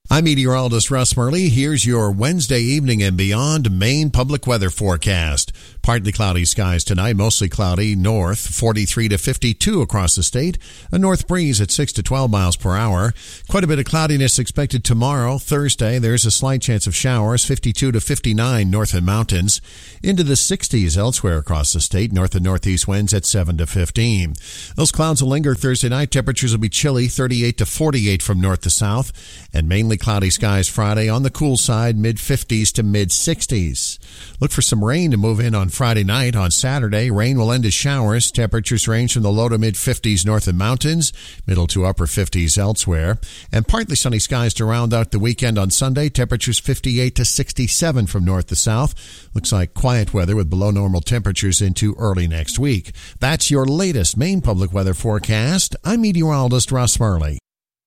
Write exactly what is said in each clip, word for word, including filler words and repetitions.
I'm meteorologist Russ Murley. Here's your Wednesday evening and beyond Maine public weather forecast. Partly cloudy skies tonight, mostly cloudy north, forty-three to fifty-two across the state. A north breeze at six to twelve miles per hour. Quite a bit of cloudiness expected tomorrow, Thursday. There's a slight chance of showers, fifty-two to fifty-nine north and mountains. Into the sixties elsewhere across the state, north and northeast winds at seven to fifteen. Those clouds will linger Thursday night. Temperatures will be chilly, thirty-eight to forty-eight from north to south, and mainly cloudy skies Friday. On the cool side, mid-fifties to mid-sixties. Look for some rain to move in on Friday night. On Saturday, rain will end as showers. Temperatures range from the low to mid-fifties north and mountains, middle to upper fifties elsewhere. And partly sunny skies to round out the weekend on Sunday. Temperatures fifty-eight to sixty-seven from north to south. Looks like quiet weather with below normal temperatures into early next week. That's your latest Maine public weather forecast. I'm meteorologist Russ Murley.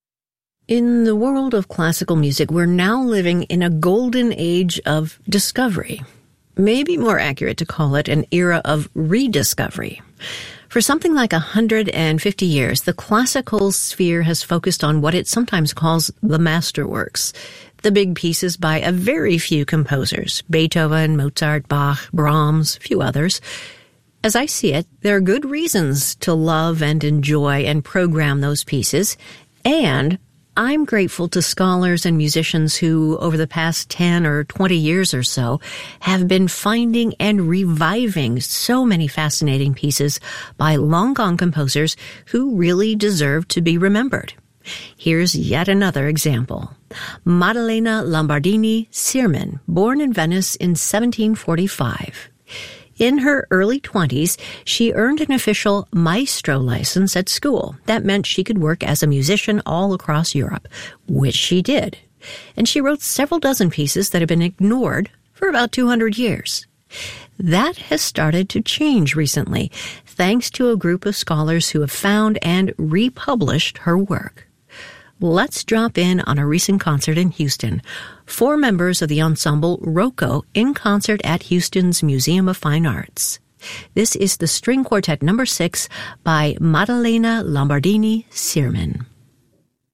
In the world of classical music, we're now living in a golden age of discovery. Maybe more accurate to call it an era of rediscovery. For something like one hundred fifty years, the classical sphere has focused on what it sometimes calls the masterworks, the big pieces by a very few composers, Beethoven, Mozart, Bach, Brahms, a few others. As I see it, there are good reasons to love and enjoy and program those pieces, and I'm grateful to scholars and musicians who, over the past ten or twenty years or so, have been finding and reviving so many fascinating pieces by long-gone composers who really deserve to be remembered. Here's yet another example. Maddalena Lombardini-Sirman, born in Venice in seventeen forty-five. In her early twenties, she earned an official maestro license at school. That meant she could work as a musician all across Europe, which she did. And she wrote several dozen pieces that have been ignored for about two hundred years. That has started to change recently, thanks to a group of scholars who have found and republished her work. Let's drop in on a recent concert in Houston. Four members of the ensemble Rocco in concert at Houston's Museum of Fine Arts. This is the String Quartet number six by Maddalena Lombardini-Sirman.